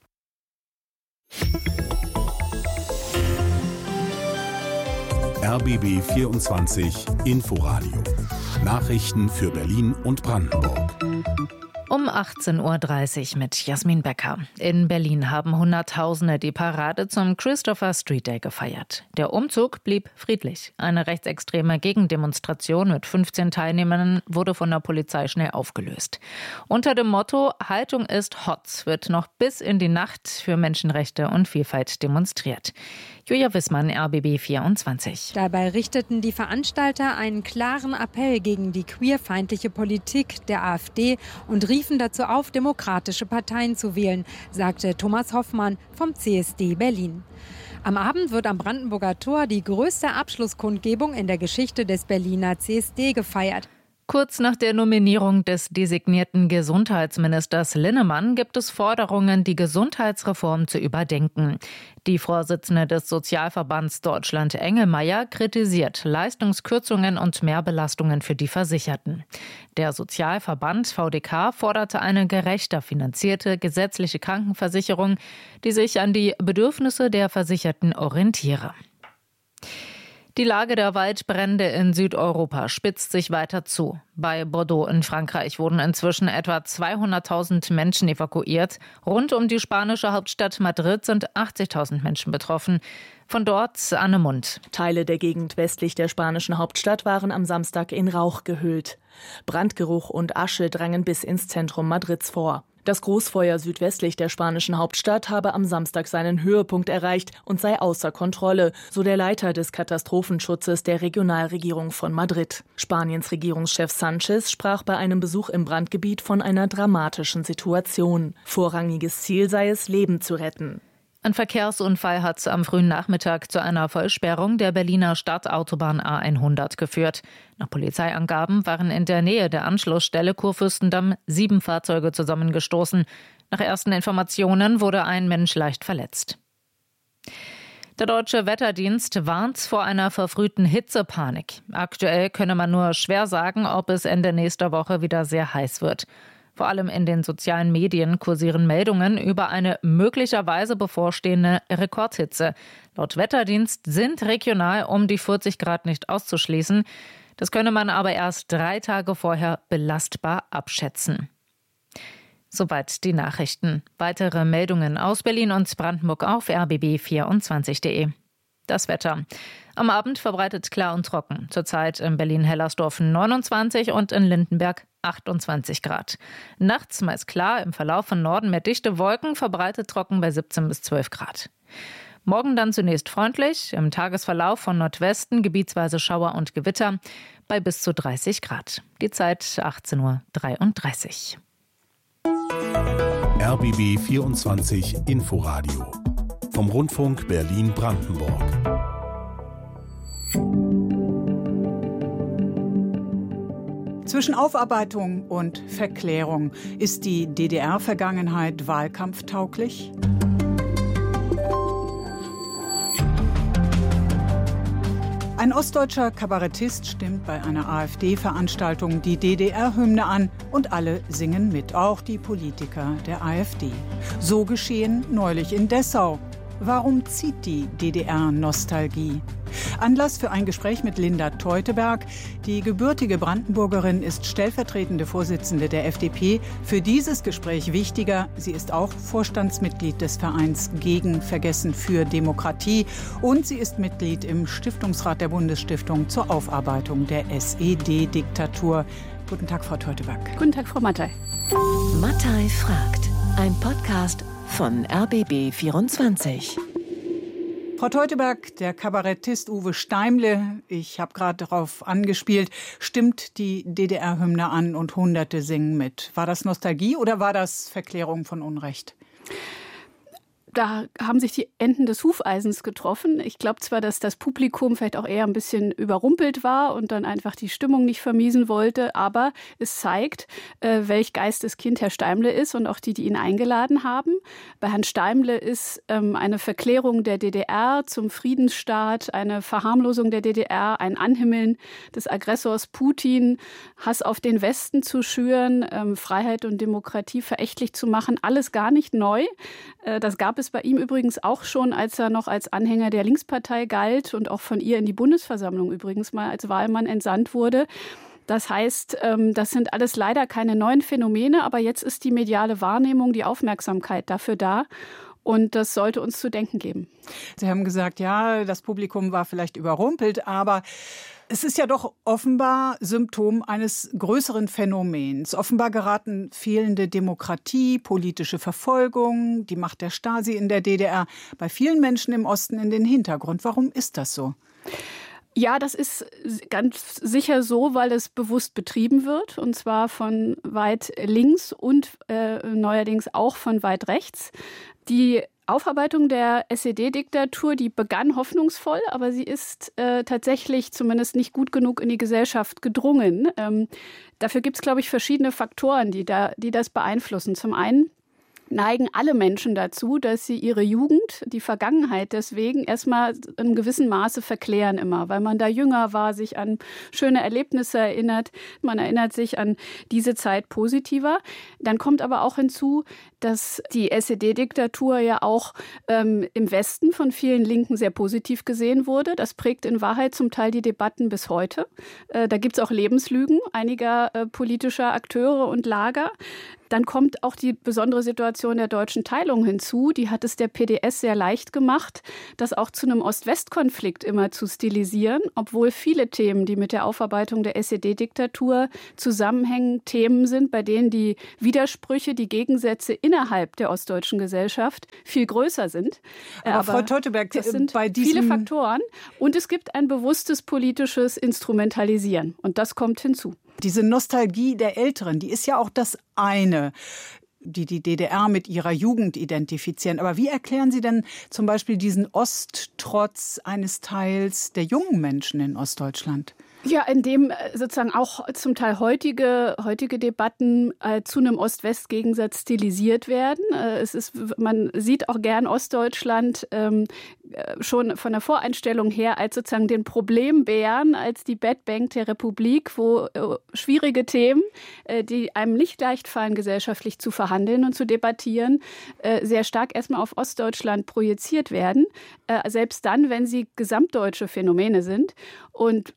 R B B vierundzwanzig Inforadio. Nachrichten für Berlin und Brandenburg. Um achtzehn Uhr dreißig mit Jasmin Becker. In Berlin haben Hunderttausende die Parade zum Christopher Street Day gefeiert. Der Umzug blieb friedlich. Eine rechtsextreme Gegendemonstration mit fünfzehn Teilnehmern wurde von der Polizei schnell aufgelöst. Unter dem Motto Haltung ist Hot wird noch bis in die Nacht für Menschenrechte und Vielfalt demonstriert. Julia Wissmann, R B B vierundzwanzig. Dabei richteten die Veranstalter einen klaren Appell gegen die queerfeindliche Politik der AfD und riefen dazu auf, demokratische Parteien zu wählen, sagte Thomas Hoffmann vom C S D Berlin. Am Abend wird am Brandenburger Tor die größte Abschlusskundgebung in der Geschichte des Berliner C S D gefeiert. Kurz nach der Nominierung des designierten Gesundheitsministers Linnemann gibt es Forderungen, die Gesundheitsreform zu überdenken. Die Vorsitzende des Sozialverbands Deutschland Engelmeier kritisiert Leistungskürzungen und Mehrbelastungen für die Versicherten. Der Sozialverband V D K forderte eine gerechter finanzierte gesetzliche Krankenversicherung, die sich an die Bedürfnisse der Versicherten orientiere. Die Lage der Waldbrände in Südeuropa spitzt sich weiter zu. Bei Bordeaux in Frankreich wurden inzwischen etwa zweihunderttausend Menschen evakuiert. Rund um die spanische Hauptstadt Madrid sind achtzigtausend Menschen betroffen. Von dort Anne Mund. Teile der Gegend westlich der spanischen Hauptstadt waren am Samstag in Rauch gehüllt. Brandgeruch und Asche drangen bis ins Zentrum Madrids vor. Das Großfeuer südwestlich der spanischen Hauptstadt habe am Samstag seinen Höhepunkt erreicht und sei außer Kontrolle, so der Leiter des Katastrophenschutzes der Regionalregierung von Madrid. Spaniens Regierungschef Sánchez sprach bei einem Besuch im Brandgebiet von einer dramatischen Situation. Vorrangiges Ziel sei es, Leben zu retten. Ein Verkehrsunfall hat am frühen Nachmittag zu einer Vollsperrung der Berliner Stadtautobahn A hundert geführt. Nach Polizeiangaben waren in der Nähe der Anschlussstelle Kurfürstendamm sieben Fahrzeuge zusammengestoßen. Nach ersten Informationen wurde ein Mensch leicht verletzt. Der Deutsche Wetterdienst warnt vor einer verfrühten Hitzepanik. Aktuell könne man nur schwer sagen, ob es Ende nächster Woche wieder sehr heiß wird. Vor allem in den sozialen Medien kursieren Meldungen über eine möglicherweise bevorstehende Rekordhitze. Laut Wetterdienst sind regional um die vierzig Grad nicht auszuschließen. Das könne man aber erst drei Tage vorher belastbar abschätzen. Soweit die Nachrichten. Weitere Meldungen aus Berlin und Brandenburg auf r b b vierundzwanzig punkt de. Das Wetter. Am Abend verbreitet klar und trocken. Zurzeit in Berlin-Hellersdorf neunundzwanzig und in Lindenberg achtundzwanzig Grad. Nachts meist klar, im Verlauf von Norden mehr dichte Wolken, verbreitet trocken bei siebzehn bis zwölf Grad. Morgen dann zunächst freundlich, im Tagesverlauf von Nordwesten gebietsweise Schauer und Gewitter bei bis zu dreißig Grad. Die Zeit achtzehn Uhr dreiunddreißig. R B B vierundzwanzig Inforadio vom Rundfunk Berlin-Brandenburg. Zwischen Aufarbeitung und Verklärung. Ist die D D R-Vergangenheit wahlkampftauglich? Ein ostdeutscher Kabarettist stimmt bei einer AfD-Veranstaltung die D D R-Hymne an und alle singen mit, auch die Politiker der AfD. So geschehen neulich in Dessau. Warum zieht die D D R-Nostalgie? Anlass für ein Gespräch mit Linda Teuteberg. Die gebürtige Brandenburgerin ist stellvertretende Vorsitzende der F D P. Für dieses Gespräch wichtiger, sie ist auch Vorstandsmitglied des Vereins Gegen Vergessen für Demokratie und sie ist Mitglied im Stiftungsrat der Bundesstiftung zur Aufarbeitung der S E D-Diktatur. Guten Tag, Frau Teuteberg. Guten Tag, Frau Mattei. Mattei fragt, ein Podcast von R B B vierundzwanzig. Frau Teuteberg, der Kabarettist Uwe Steimle, ich habe gerade darauf angespielt, stimmt die D D R-Hymne an und Hunderte singen mit. War das Nostalgie oder war das Verklärung von Unrecht? Da haben sich die Enden des Hufeisens getroffen. Ich glaube zwar, dass das Publikum vielleicht auch eher ein bisschen überrumpelt war und dann einfach die Stimmung nicht vermiesen wollte, aber es zeigt, äh, welch Geisteskind Herr Steimle ist und auch die, die ihn eingeladen haben. Bei Herrn Steimle ist ähm, eine Verklärung der D D R zum Friedensstaat, eine Verharmlosung der D D R, ein Anhimmeln des Aggressors Putin, Hass auf den Westen zu schüren, ähm, Freiheit und Demokratie verächtlich zu machen, alles gar nicht neu. Äh, das gab es bei ihm übrigens auch schon, als er noch als Anhänger der Linkspartei galt und auch von ihr in die Bundesversammlung übrigens mal als Wahlmann entsandt wurde. Das heißt, das sind alles leider keine neuen Phänomene, aber jetzt ist die mediale Wahrnehmung, die Aufmerksamkeit dafür da. Und das sollte uns zu denken geben. Sie haben gesagt, ja, das Publikum war vielleicht überrumpelt, aber es ist ja doch offenbar Symptom eines größeren Phänomens. Offenbar geraten fehlende Demokratie, politische Verfolgung, die Macht der Stasi in der D D R bei vielen Menschen im Osten in den Hintergrund. Warum ist das so? Ja, das ist ganz sicher so, weil es bewusst betrieben wird, und zwar von weit links und äh, neuerdings auch von weit rechts. Die Aufarbeitung der S E D-Diktatur, die begann hoffnungsvoll, aber sie ist äh, tatsächlich zumindest nicht gut genug in die Gesellschaft gedrungen. Ähm, dafür gibt es, glaube ich, verschiedene Faktoren, die, da, die das beeinflussen. Zum einen neigen alle Menschen dazu, dass sie ihre Jugend, die Vergangenheit deswegen erstmal in gewissem Maße verklären immer, weil man da jünger war, sich an schöne Erlebnisse erinnert. Man erinnert sich an diese Zeit positiver. Dann kommt aber auch hinzu, dass die S E D-Diktatur ja auch ähm, im Westen von vielen Linken sehr positiv gesehen wurde. Das prägt in Wahrheit zum Teil die Debatten bis heute. Äh, da gibt es auch Lebenslügen einiger äh, politischer Akteure und Lager. Dann kommt auch die besondere Situation der deutschen Teilung hinzu. Die hat es der P D S sehr leicht gemacht, das auch zu einem Ost-West-Konflikt immer zu stilisieren, obwohl viele Themen, die mit der Aufarbeitung der S E D-Diktatur zusammenhängen, Themen sind, bei denen die Widersprüche, die Gegensätze innerhalb der ostdeutschen Gesellschaft viel größer sind. Aber, Aber Frau Teuteberg, das sind bei diesen viele Faktoren. Und es gibt ein bewusstes politisches Instrumentalisieren. Und das kommt hinzu. Diese Nostalgie der Älteren, die ist ja auch das eine, die die D D R mit ihrer Jugend identifizieren. Aber wie erklären Sie denn zum Beispiel diesen Osttrotz eines Teils der jungen Menschen in Ostdeutschland? Ja, indem sozusagen auch zum Teil heutige, heutige Debatten äh, zu einem Ost-West-Gegensatz stilisiert werden. Äh, es ist, man sieht auch gern Ostdeutschland ähm, schon von der Voreinstellung her als sozusagen den Problembären, als die Bad Bank der Republik, wo äh, schwierige Themen, äh, die einem nicht leicht fallen, gesellschaftlich zu verhandeln und zu debattieren, äh, sehr stark erstmal auf Ostdeutschland projiziert werden. Äh, selbst dann, wenn sie gesamtdeutsche Phänomene sind. Und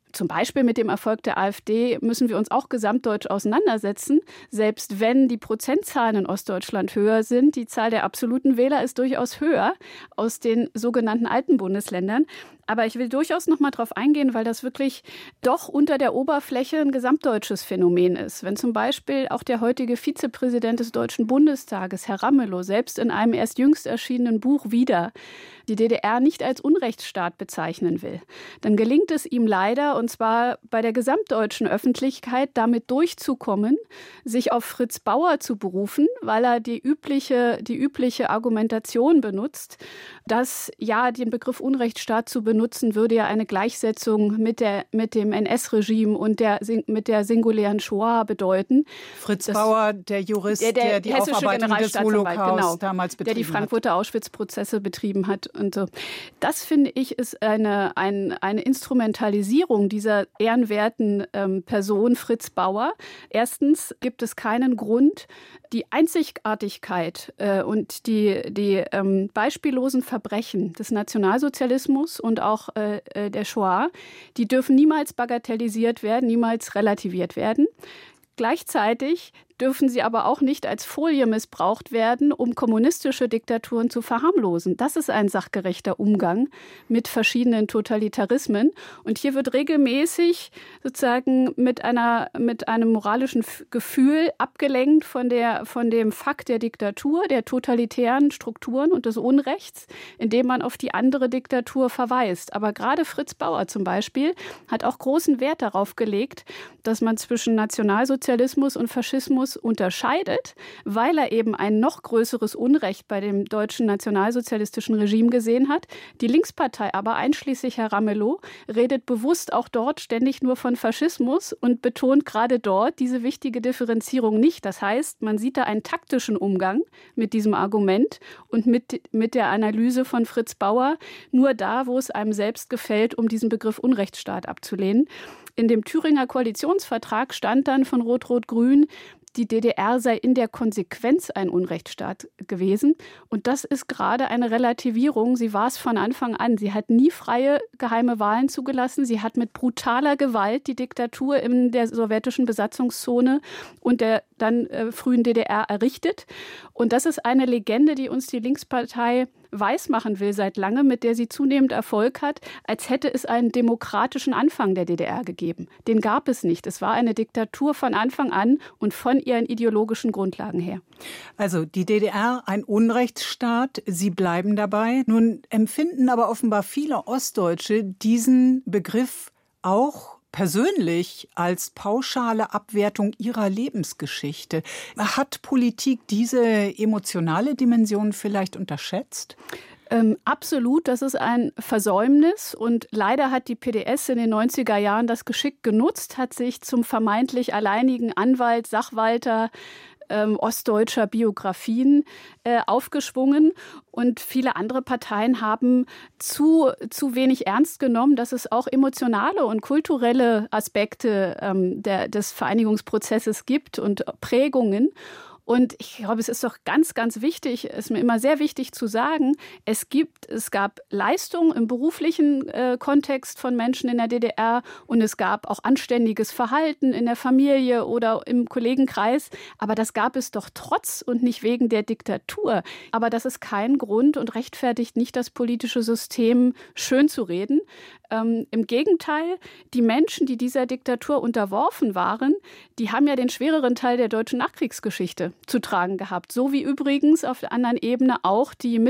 Zum Beispiel mit dem Erfolg der AfD müssen wir uns auch gesamtdeutsch auseinandersetzen. Selbst wenn die Prozentzahlen in Ostdeutschland höher sind, die Zahl der absoluten Wähler ist durchaus höher aus den sogenannten alten Bundesländern. Aber ich will durchaus noch mal drauf eingehen, weil das wirklich doch unter der Oberfläche ein gesamtdeutsches Phänomen ist. Wenn zum Beispiel auch der heutige Vizepräsident des Deutschen Bundestages, Herr Ramelow, selbst in einem erst jüngst erschienenen Buch wieder die D D R nicht als Unrechtsstaat bezeichnen will, dann gelingt es ihm leider, und zwar bei der gesamtdeutschen Öffentlichkeit, damit durchzukommen, sich auf Fritz Bauer zu berufen, weil er die übliche, die übliche Argumentation benutzt, dass ja den Begriff Unrechtsstaat zu benutzen, würde ja eine Gleichsetzung mit, der, mit dem N S-Regime und der, mit der singulären Shoah bedeuten. Fritz das, Bauer, der Jurist, der, der, der die Aufarbeitung des Holocaust genau, damals betrieben hat. Der die Frankfurter Auschwitz-Prozesse betrieben hat. Und so. Das, finde ich, ist eine, ein, eine Instrumentalisierung dieser ehrenwerten ähm, Person Fritz Bauer. Erstens gibt es keinen Grund, die Einzigartigkeit äh, und die, die ähm, beispiellosen Verbrechen des Nationalsozialismus und auch äh, der Shoah, die dürfen niemals bagatellisiert werden, niemals relativiert werden. Gleichzeitig dürfen sie aber auch nicht als Folie missbraucht werden, um kommunistische Diktaturen zu verharmlosen. Das ist ein sachgerechter Umgang mit verschiedenen Totalitarismen. Und hier wird regelmäßig sozusagen mit einer, mit einem moralischen Gefühl abgelenkt von der, von dem Fakt der Diktatur, der totalitären Strukturen und des Unrechts, indem man auf die andere Diktatur verweist. Aber gerade Fritz Bauer zum Beispiel hat auch großen Wert darauf gelegt, dass man zwischen Nationalsozialismus und Faschismus unterscheidet, weil er eben ein noch größeres Unrecht bei dem deutschen nationalsozialistischen Regime gesehen hat. Die Linkspartei aber, einschließlich Herr Ramelow, redet bewusst auch dort ständig nur von Faschismus und betont gerade dort diese wichtige Differenzierung nicht. Das heißt, man sieht da einen taktischen Umgang mit diesem Argument und mit, mit der Analyse von Fritz Bauer nur da, wo es einem selbst gefällt, um diesen Begriff Unrechtsstaat abzulehnen. In dem Thüringer Koalitionsvertrag stand dann von Rot-Rot-Grün, die D D R sei in der Konsequenz ein Unrechtsstaat gewesen. Und das ist gerade eine Relativierung. Sie war es von Anfang an. Sie hat nie freie geheime Wahlen zugelassen. Sie hat mit brutaler Gewalt die Diktatur in der sowjetischen Besatzungszone und der dann äh, frühen D D R errichtet. Und das ist eine Legende, die uns die Linkspartei weismachen will seit langem, mit der sie zunehmend Erfolg hat, als hätte es einen demokratischen Anfang der D D R gegeben. Den gab es nicht. Es war eine Diktatur von Anfang an und von ihren ideologischen Grundlagen her. Also die D D R, ein Unrechtsstaat, Sie bleiben dabei. Nun empfinden aber offenbar viele Ostdeutsche diesen Begriff auch persönlich als pauschale Abwertung ihrer Lebensgeschichte. Hat Politik diese emotionale Dimension vielleicht unterschätzt? Ähm, absolut, das ist ein Versäumnis und leider hat die P D S in den neunziger Jahren das geschickt genutzt, hat sich zum vermeintlich alleinigen Anwalt, Sachwalter ähm, ostdeutscher Biografien äh, aufgeschwungen und viele andere Parteien haben zu, zu wenig ernst genommen, dass es auch emotionale und kulturelle Aspekte ähm, der, des Vereinigungsprozesses gibt und Prägungen. Und ich glaube, es ist doch ganz, ganz wichtig, es ist mir immer sehr wichtig zu sagen, es gibt, es gab Leistungen im beruflichen äh, Kontext von Menschen in der D D R und es gab auch anständiges Verhalten in der Familie oder im Kollegenkreis. Aber das gab es doch trotz und nicht wegen der Diktatur. Aber das ist kein Grund und rechtfertigt nicht, das politische System schön zu reden. Ähm, Im Gegenteil, die Menschen, die dieser Diktatur unterworfen waren, die haben ja den schwereren Teil der deutschen Nachkriegsgeschichte zu tragen gehabt. So wie übrigens auf der anderen Ebene auch die